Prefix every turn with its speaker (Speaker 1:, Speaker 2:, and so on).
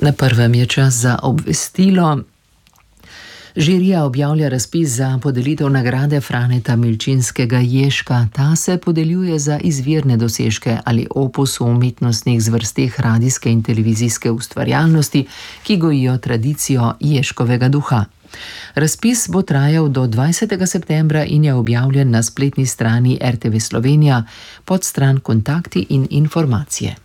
Speaker 1: Na prvem je čas za obvestilo. Žirija objavlja razpis za podelitev nagrade Franeta Milčinskega Ježka. Ta se podeljuje za izvirne dosežke ali opus v umetnostnih zvrsteh radijske in televizijske ustvarjalnosti, ki gojijo tradicijo Ježkovega duha. Razpis bo trajal do 20. septembra in je objavljen na spletni strani RTV Slovenija, podstran Kontakti in informacije.